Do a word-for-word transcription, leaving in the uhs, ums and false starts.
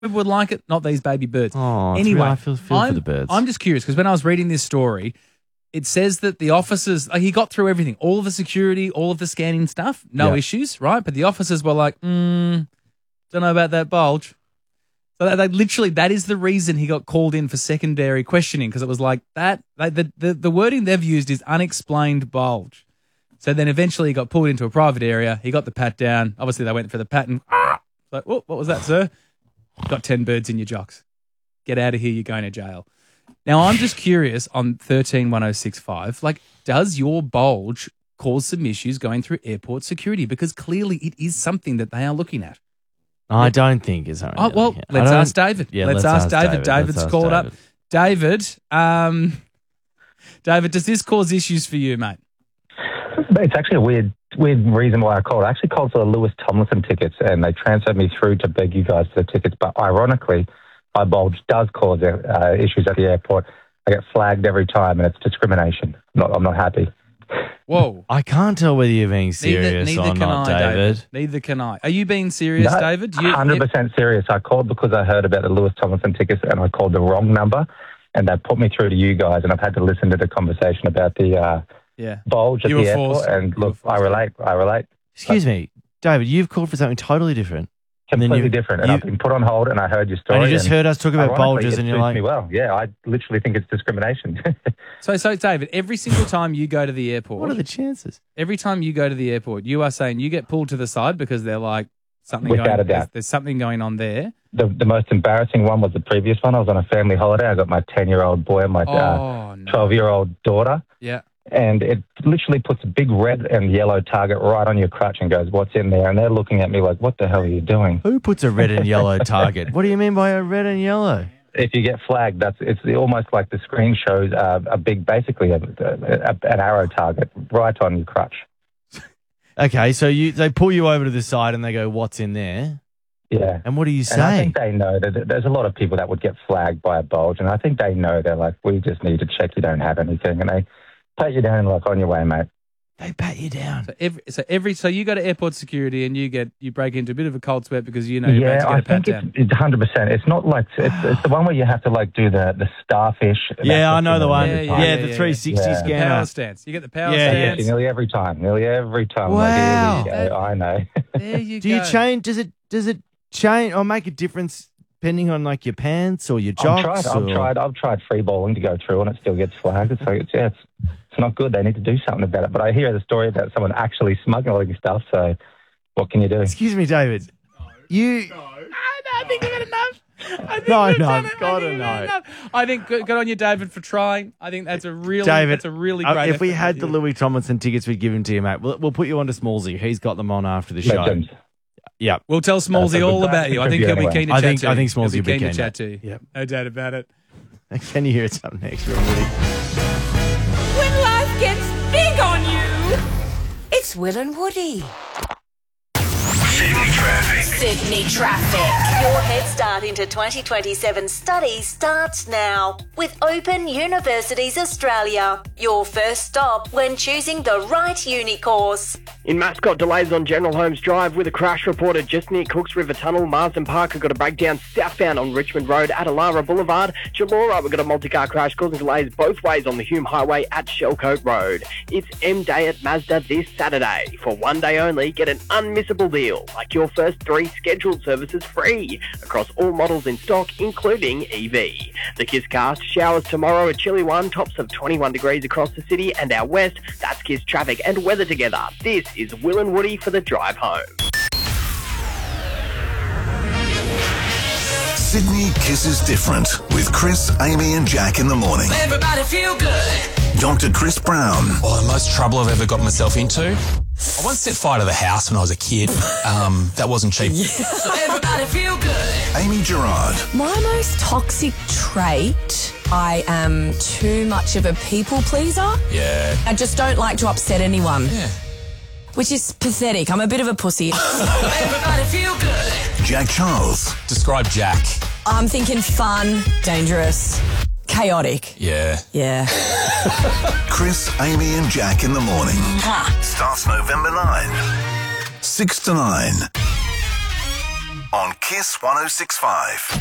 people would like it, not these baby birds. Oh, it's anyway, real- I feel- feel for I'm, the birds. I'm just curious because when I was reading this story, it says that the officers, like, he got through everything, all of the security, all of the scanning stuff, no Yeah. issues, right? But the officers were like, mm, don't know about that bulge. So they, they literally, that is the reason he got called in for secondary questioning, because it was like that, like the, the, the wording they've used is unexplained bulge. So then eventually he got pulled into a private area. He got the pat down. Obviously they went for the pat and, ah! Like, oh, what was that, sir? Got ten birds in your jocks. Get out of here, you're going to jail. Now, I'm just curious on thirteen one oh six five, like, does your bulge cause some issues going through airport security? Because clearly it is something that they are looking at. I don't think it's something. Oh, well, I let's don't- ask David. Yeah, let's, ask, David. David. David's Let's ask called up. David. David, um, David, does this cause issues for you, mate? It's actually a weird weird reason why I called. I actually called for the Lewis Tomlinson tickets, and they transferred me through to beg you guys for the tickets. But ironically, my bulge does cause uh, issues at the airport. I get flagged every time, and it's discrimination. I'm not, I'm not happy. Whoa. I can't tell whether you're being serious neither, neither or can not, I, David. Neither can I. Are you being serious, No, David? You, one hundred percent serious. I called because I heard about the Lewis Tomlinson tickets, and I called the wrong number, and they put me through to you guys, and I've had to listen to the conversation about the uh, yeah. bulge at You the were airport. forced. And look, I relate. I relate. Excuse me, David, you've called for something totally different. And then Completely you- different. And you- I've been put on hold, and I heard your story. And you just heard us talk about ironically, bulges it and you're suits like- me well. Yeah, I literally think it's discrimination. So, so David, every single time you go to the airport, What are the chances? every time you go to the airport, you are saying you get pulled to the side because they're like something Without going, a doubt. There's, there's something going on there. the the most embarrassing one was the previous one. I was on a family holiday. I got my ten-year-old boy and my Oh, uh, no. twelve-year-old daughter. Yeah. And it literally puts a big red and yellow target right on your crutch and goes, what's in there? And they're looking at me like, what the hell are you doing? Who puts a red and yellow target? What do you mean by a red and yellow? If you get flagged, that's it's almost like the screen shows uh, a big, basically a, a, an arrow target right on your crutch. Okay, so you they pull you over to the side and they go, what's in there? Yeah. And what do you And I say? think they know that there's a lot of people that would get flagged by a bulge, and I think they know they're like, we just need to check you don't have anything, and they pat you down and like, on your way, mate. They pat you down. So every, so every, so you go to airport security and you get, you break into a bit of a cold sweat because you know you're Yeah, about to I get a pat think down. it's, it's one hundred percent. It's not like, it's, it's the one where you have to like do the, the starfish. Yeah, I know the one. Yeah, Yeah, yeah, yeah, the yeah. three sixty Yeah. The power scanner. stance. You get the power Yeah, yeah. stance. Nearly every time. Nearly every time. Wow. Like, here we go. I know. There you Do go. you change? Does it does it change or make a difference depending on like your pants or your I've jocks? tried, I've or- tried, I've tried free bowling to go through, and it still gets flagged. So it's, yeah, it's, it's not good. They need to do something about it. But I hear the story about someone actually smuggling stuff. So what can you do? Excuse me, David. You. I think we've had enough. I think No, we've no, done it. I gotta think we've had know. enough. I think good, good on you, David, for trying. I think that's a really, David, that's a really uh, great. if we effort had with the you. Louis Tomlinson tickets, we'd give him to you, mate. We'll, we'll put you on to Smallsy. He's got them on after the show. Legends. Yeah. We'll tell Smallsy That's a all good- about you. I that's a think he'll be tribute keen to I chat think- to you. I think He'll Smallsy be will be keen to keen, chat to you. Yep. No doubt about it. Can you hear it's up next, Real Woody? When life gets big on you, it's Will and Woody. Sydney traffic. Sydney traffic. Your head start into twenty twenty-seven study starts now with Open Universities Australia. Your first stop when choosing the right uni course. In Mascot, delays on General Holmes Drive with a crash reported just near Cooks River Tunnel. Marsden Park have got a breakdown southbound on Richmond Road at Alara Boulevard. Chilora, we've got a multi-car crash causing delays both ways on the Hume Highway at Shellcote Road. It's M Day at Mazda this Saturday. For one day only, get an unmissable deal, like your first three scheduled services free across all models in stock, including E V. The Kiss Cast, showers tomorrow, a chilly one, tops of twenty-one degrees across the city and our west. That's Kiss traffic and weather together. This is Will and Woody for the drive home. Sydney Kisses Different with Chris, Amy and Jack in the morning. Everybody feel good. Doctor Chris Brown. Well, the most trouble I've ever got myself into. I once set fire to the house when I was a kid. Um, that wasn't cheap. Everybody feel good. Amy Gerard. My most toxic trait, I am too much of a people pleaser. Yeah. I just don't like to upset anyone. Yeah. Which is pathetic. I'm a bit of a pussy. Everybody feel good. Jack Charles. Describe Jack. I'm thinking fun, dangerous, chaotic. Yeah. Yeah. Chris, Amy and Jack in the morning. Starts November ninth. six to nine. on Kiss one oh six point five.